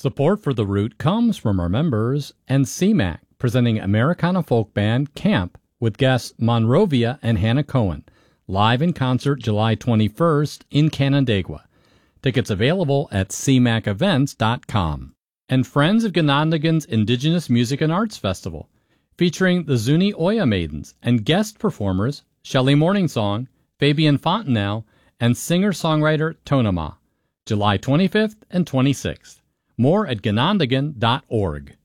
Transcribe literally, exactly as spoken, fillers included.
Support for The Root comes from our members and C MAC, presenting Americana folk band Camp with guests Monrovia and Hannah Cohen, live in concert July twenty-first in Canandaigua. Tickets available at c mac events dot com. And Friends of Ganondagan's Indigenous Music and Arts Festival, featuring the Zuni Oya Maidens and guest performers Shelley Morningsong, Fabian Fontenelle, and singer-songwriter Tonema, July twenty-fifth and twenty-sixth. More at ganondagan dot org.